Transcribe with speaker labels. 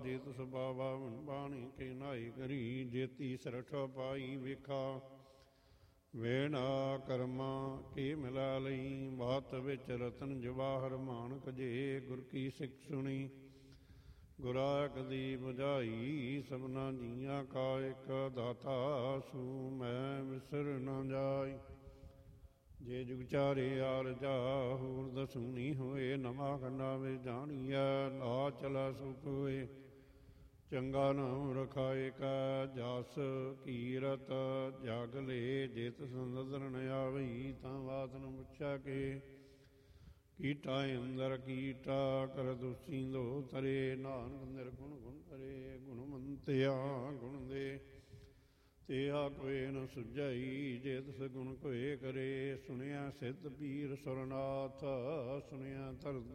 Speaker 1: ਜੇਤ ਸੁਭਾਵਾ ਬਾਣੀ ਕੇ ਨਾਈ ਕਰੀ, ਜੇਤੀ ਸਰਠ ਪਾਈ ਵੇਖਾ ਵੇਣਾ ਕਰਮਾ ਕੇ ਮਿਲਾ ਲਈ। ਬਾਤ ਵਿੱਚ ਰਤਨ ਜਵਾਹਰ ਮਾਣਕ ਜੇ, ਗੁਰ ਕੀ ਸਿੱਖ ਸੁਣੀ ਗੁਰਾ ਕਦੀ ਬੁਝਾਈ। ਸਭਨਾ ਜੀਆਂ ਕਾ ਇੱਕ ਦਾਤਾ, ਸੂ ਮੈਂ ਵਿਸਰ ਨਾ ਜਾਈ। ਜੇ ਜੁਗ ਚਾਰੇ ਆਰ ਜਾ, ਹੋਰ ਦਸੂਨੀ ਹੋਏ ਨਵਾਂ ਖੰਡਾ ਵਿੱਚ ਜਾਣੀਐ। ਲਾ ਚਲਾ ਸੁਖ ਹੋਏ ਚੰਗਾ ਨਾਮ ਰਖਾਏ ਕਾ, ਜਸ ਕੀਰਤ ਜਗ ਲੇ। ਜਿਤ ਸੰਦਰਨ ਆਵਈ, ਤਾਂ ਬਾਤ ਨ ਪੁੱਛਾ ਕੇ। ਕੀਟਾ ਅੰਦਰ ਕੀਟਾ ਕਰ ਦੁਸੀ ਦੋ ਤਰੇ, ਨਾਨਕ ਨਿਰਗੁਣ ਗੁਣ ਕਰੇ। ਗੁਣਵੰਤਿਆ ਗੁਣ ਦੇ ਤਿਆ ਕੋਏ ਨ ਸੁਝਾਈ, ਜੇ ਤਿਸ ਗੁਣ ਕੋਏ ਕਰੇ। ਸੁਣਿਆ ਸਿੱਧ ਪੀਰ ਸੁਰਨਾਥ, ਸੁਣਿਆ ਧਰਤ